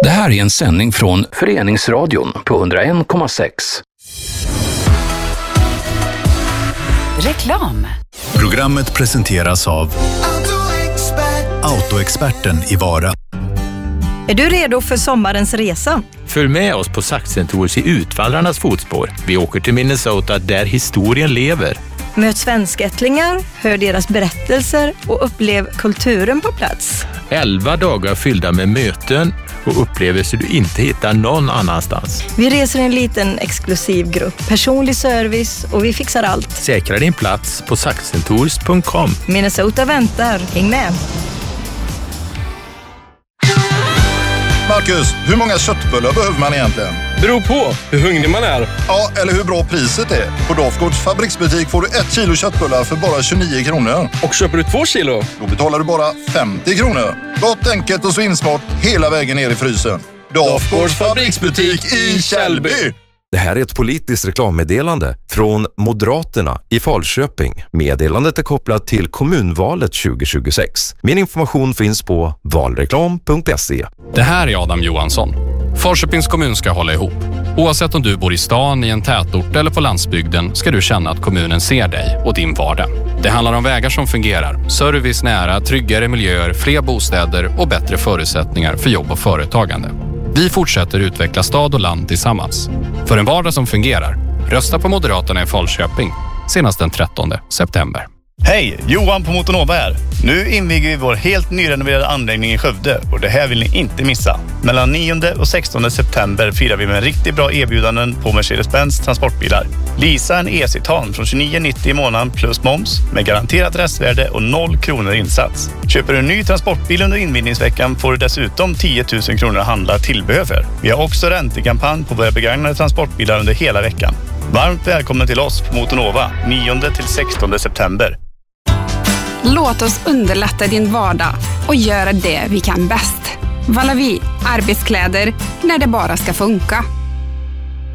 Det här är en sändning från Föreningsradion på 101,6. Reklam. Programmet presenteras av Autoexperten i Vara. Är du redo för sommarens resa? Följ med oss på Saxen Tours i Utvandrarnas fotspår. Vi åker till Minnesota där historien lever. Möt svenskättlingar, hör deras berättelser och upplev kulturen på plats. 11 dagar fyllda med möten och upplevelser du inte hittar någon annanstans. Vi reser en liten exklusiv grupp, personlig service och vi fixar allt. Säkra din plats på saxentours.com. Minnesota väntar, häng med! Marcus, hur många köttbullar behöver man egentligen? Beror på hur hungrig man är. Ja, eller hur bra priset är. På Dafgårds fabriksbutik får du 1 kilo köttbullar för bara 29 kronor. Och köper du 2 kilo? Då betalar du bara 50 kronor. Gott, enkelt och svinsmart hela vägen ner i frysen. Dafgårds fabriksbutik i Källby. Det här är ett politiskt reklammeddelande från Moderaterna i Falköping. Meddelandet är kopplat till kommunvalet 2026. Min information finns på valreklam.se. Det här är Adam Johansson. Falköpings kommun ska hålla ihop. Oavsett om du bor i stan, i en tätort eller på landsbygden ska du känna att kommunen ser dig och din vardag. Det handlar om vägar som fungerar, service nära, tryggare miljöer, fler bostäder och bättre förutsättningar för jobb och företagande. Vi fortsätter utveckla stad och land tillsammans. För en vardag som fungerar, rösta på Moderaterna i Falköping senast den 13 september. Hej, Johan på Motonova här. Nu inviger vi vår helt nyrenoverade anläggning i Skövde och det här vill ni inte missa. Mellan 9 och 16 september firar vi med en riktigt bra erbjudanden på Mercedes-Benz transportbilar. Leasa en E-Citan från 29,90 i månaden plus moms med garanterat restvärde och 0 kronor insats. Köper du en ny transportbil under invigningsveckan får du dessutom 10 000 kronor att handla tillbehör för. Vi har också räntekampanj på våra begagnade transportbilar under hela veckan. Varmt välkommen till oss på Motonova 9 till 16 september. Låt oss underlätta din vardag och göra det vi kan bäst. Valavi, arbetskläder när det bara ska funka.